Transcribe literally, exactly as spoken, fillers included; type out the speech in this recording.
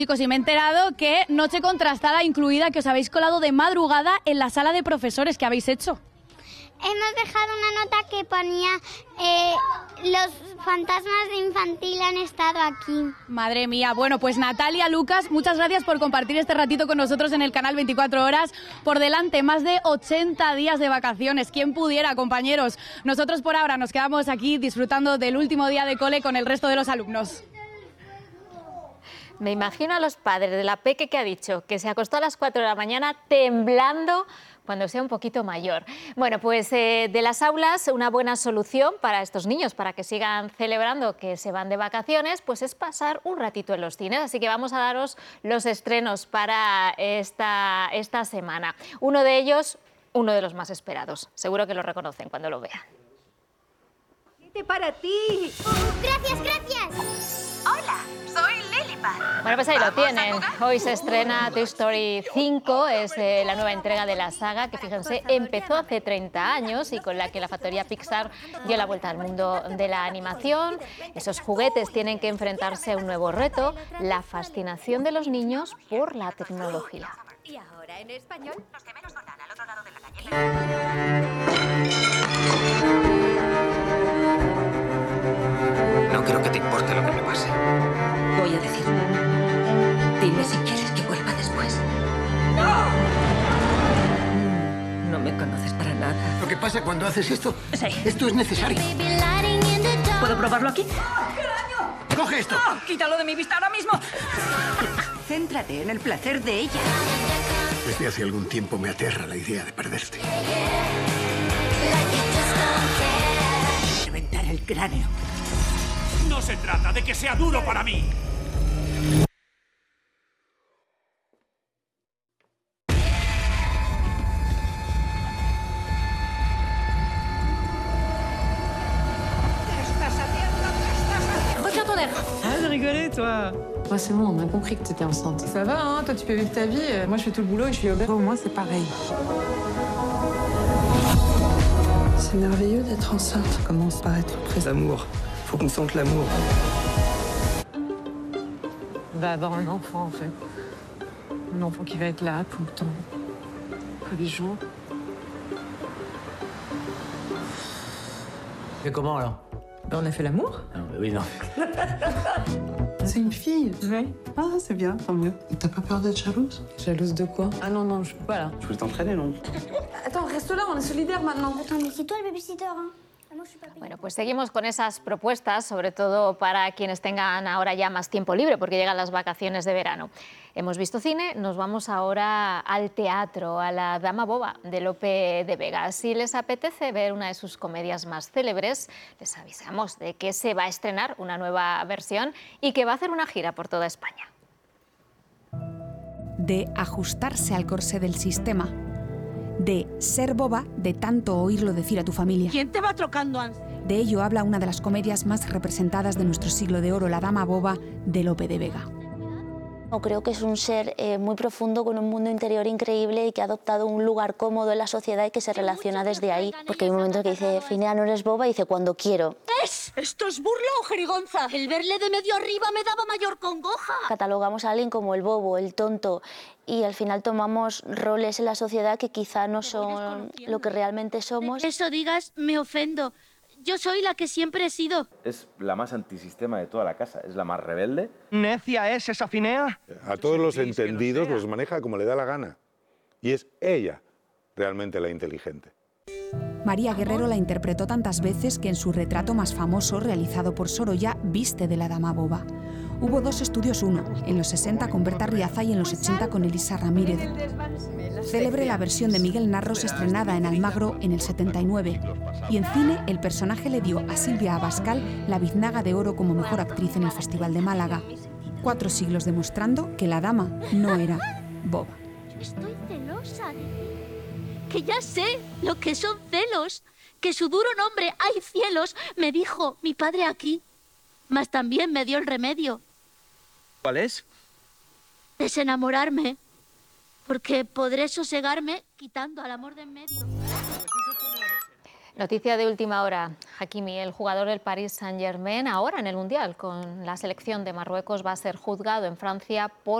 Chicos, y me he enterado que noche contrastada incluida, que os habéis colado de madrugada en la sala de profesores. ¿Qué habéis hecho? Hemos dejado una nota que ponía eh, los fantasmas de infantil han estado aquí. Madre mía. Bueno, pues Natalia, Lucas, muchas gracias por compartir este ratito con nosotros en el canal veinticuatro horas. Por delante, más de ochenta días de vacaciones. ¿Quién pudiera, compañeros? Nosotros por ahora nos quedamos aquí disfrutando del último día de cole con el resto de los alumnos. Me imagino a los padres de la peque que ha dicho que se acostó a las cuatro de la mañana temblando cuando sea un poquito mayor. Bueno, pues eh, de las aulas, una buena solución para estos niños, para que sigan celebrando que se van de vacaciones, pues es pasar un ratito en los cines. Así que vamos a daros los estrenos para esta, esta semana. Uno de ellos, uno de los más esperados. Seguro que lo reconocen cuando lo vean. ¡Este para ti! ¡Gracias, gracias! ¡Hola! Soy Lilipad. Bueno, pues ahí lo tienen. Hoy se estrena Toy Story cinco, es eh, la nueva entrega de la saga que, fíjense, empezó hace treinta años y con la que la factoría Pixar dio la vuelta al mundo de la animación. Esos juguetes tienen que enfrentarse a un nuevo reto, la fascinación de los niños por la tecnología. Y ahora en español, los gemelos Dotan al otro lado de la calle. No creo que te importe lo que me pase. Voy a decirlo. Dime si quieres que vuelva después. ¡No! No me conoces para nada. Lo que pasa cuando haces esto, Sí. esto es necesario. ¿Puedo probarlo aquí? ¡Coge esto! ¡Oh, quítalo de mi vista ahora mismo! Céntrate en el placer de ella. Desde hace algún tiempo me aterra la idea de perderte. Reventar el cráneo. No se trata de que sea duro para mí. Arrête de rigoler, toi. Ouais, c'est bon, on a compris que t'étais enceinte. Ça va, hein? Toi, tu peux vivre ta vie. Moi, je fais tout le boulot et je suis au bar. Moi, c'est pareil. C'est merveilleux d'être enceinte. Ça commence par être près d'amour. Faut qu'on sente l'amour. On va avoir un enfant, en fait. Un enfant qui va être là tout le temps. Tous les jours. Et comment alors? Ben, on a fait l'amour. Non, mais oui, non. C'est une fille. Oui. Ah, c'est bien, tant mieux. T'as pas peur d'être jalouse? Jalouse de quoi? Ah non, non, je peux pas, là. Je voulais t'entraîner, non? Attends, reste là, on est solidaires maintenant. Attends, mais c'est toi le babysitter, hein? Moi, je suis pas payée. Bueno, pues seguimos con esas propuestas, sobre todo para quienes tengan ahora ya más tiempo libre, porque llegan las vacaciones de verano. Hemos visto cine, nos vamos ahora al teatro, a La Dama Boba de Lope de Vega. Si les apetece ver una de sus comedias más célebres, les avisamos de que se va a estrenar una nueva versión y que va a hacer una gira por toda España. De ajustarse al corsé del sistema, de ser boba de tanto oírlo decir a tu familia. ¿Quién te va trocando, Ans? De ello habla una de las comedias más representadas de nuestro siglo de oro, La Dama Boba de Lope de Vega. Creo que es un ser eh, muy profundo, con un mundo interior increíble y que ha adoptado un lugar cómodo en la sociedad y que se relaciona desde ahí. Porque hay un momento que dice, Finea, no eres boba, y dice, cuando quiero. ¿Es? ¿Esto es burla o jerigonza? El verle de medio arriba me daba mayor congoja. Catalogamos a alguien como el bobo, el tonto, y al final tomamos roles en la sociedad que quizá no son lo que realmente somos. Eso digas, me ofendo. Yo soy la que siempre he sido. Es la más antisistema de toda la casa, es la más rebelde. ¿Necia es esa Finea? A todos los entendidos los maneja como le da la gana. Y es ella realmente la inteligente. María Guerrero la interpretó tantas veces que en su retrato más famoso, realizado por Sorolla, viste de la Dama Boba. Hubo dos estudios, uno en los sesenta con Berta Riaza y en los ochenta con Elisa Ramírez. Célebre la versión de Miguel Narros estrenada en Almagro en el setenta y nueve. Y en cine el personaje le dio a Silvia Abascal la Biznaga de Oro como mejor actriz en el Festival de Málaga. Cuatro siglos demostrando que la dama no era boba. Estoy celosa de ti. Que ya sé lo que son celos. Que su duro nombre, hay cielos, me dijo mi padre aquí. Mas también me dio el remedio. ¿Cuál es? Desenamorarme. Porque podré sosegarme quitando al amor de en medio. Noticia de última hora, Hakimi, el jugador del Paris Saint-Germain, ahora en el Mundial con la selección de Marruecos, va a ser juzgado en Francia por